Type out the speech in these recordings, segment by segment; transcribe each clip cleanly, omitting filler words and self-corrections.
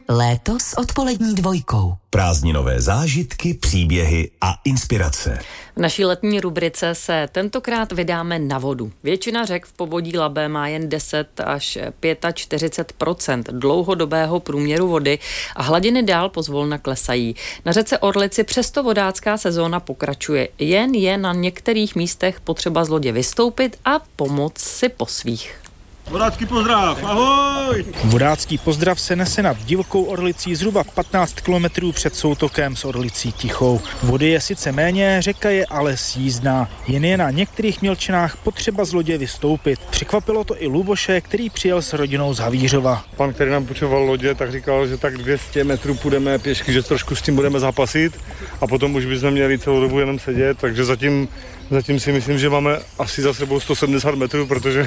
Léto s odpolední dvojkou. Prázdninové zážitky, příběhy a inspirace. V naší letní rubrice se tentokrát vydáme na vodu. Většina řek v povodí Labe má jen 10 až 45% dlouhodobého průměru vody a hladiny dál pozvolna klesají. Na řece Orlici přesto vodácká sezóna pokračuje. Jen je na některých místech potřeba z lodě vystoupit a pomoct si po svých. Vodácký pozdrav, ahoj! Vodácký pozdrav se nese nad divokou Orlicí zhruba 15 kilometrů před soutokem s Orlicí Tichou. Vody je sice méně, řeka je ale sjízdná. Jen je na některých mělčinách potřeba z lodě vystoupit. Překvapilo to i Luboše, který přijel s rodinou z Havířova. Pan, který nám půjčoval lodě, tak říkal, že tak 200 metrů půjdeme pěšky, že trošku s tím budeme zápasit a potom už bychom měli celou dobu jenom sedět, takže zatím si myslím, že máme asi za sebou 170 metrů, protože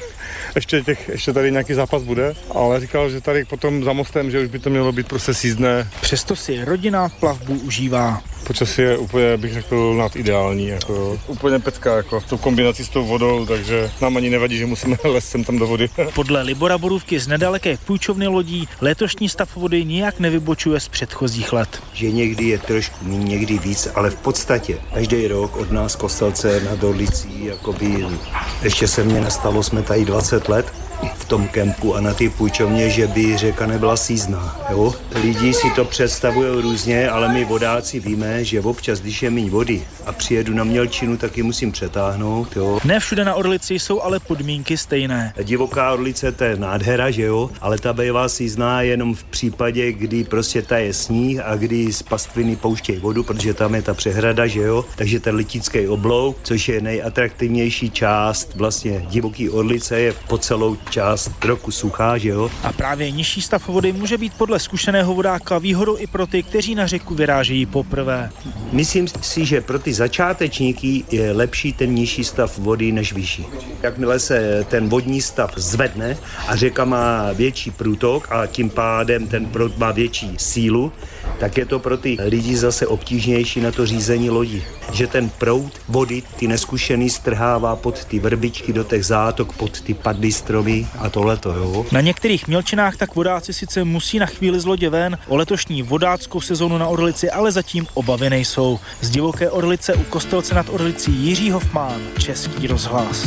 ještě tady nějaký zápas bude, ale říkal, že tady potom za mostem, že už by to mělo být prostě sjízdné. Přesto si rodina plavbu užívá. Počasí je úplně, bych řekl, nadideální, jako úplně pecka, jako tu kombinaci s tou vodou, takže nám ani nevadí, že musíme lézt sem tam do vody. Podle Libora Borůvky z nedaleké půjčovny lodí letošní stav vody nijak nevybočuje z předchozích let. Že někdy je trošku méně, někdy víc, ale v podstatě každý rok od nás Kostelce nad Orlicí, jakoby ještě se mně nestalo, jsme tady 20 let v tom kempu a na té půjčovně, že by řeka nebyla sjízdná. Jo? Lidi si to představují různě, ale my vodáci víme, že občas, když je míň vody a přijedu na mělčinu, tak ji musím přetáhnout. Jo? Ne všude na Orlici jsou ale podmínky stejné. Divoká Orlice, to je nádhera, že jo, ale ta bývá sjízdná jenom v případě, kdy prostě ta je sníh a kdy z pastviny pouštějí vodu, protože tam je ta přehrada, že jo, takže ten Litický oblouk, což je nejatraktivnější část vlastně divoký Orlice, je po celou část roku suchá, že jo. A právě nižší stav vody může být podle zkušeného vodáka výhodou i pro ty, kteří na řeku vyrážejí poprvé. Myslím si, že pro ty začátečníky je lepší ten nižší stav vody než vyšší. Jakmile se ten vodní stav zvedne a řeka má větší průtok a tím pádem ten proud má větší sílu, tak je to pro ty lidi zase obtížnější na to řízení lodí. Že ten proud vody, ty neskušený, strhává pod ty vrbičky do těch zátok, pod ty padlý stromy a tohleto, jo. Na některých mělčinách tak vodáci sice musí na chvíli z lodě ven, o letošní vodáckou sezónu na Orlici ale zatím obavy nejsou. Z divoké Orlice u Kostelce nad Orlicí Jiří Hofmán, Český rozhlas.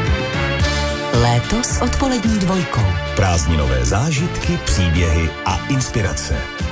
Léto s odpolední dvojkou. Prázdninové zážitky, příběhy a inspirace.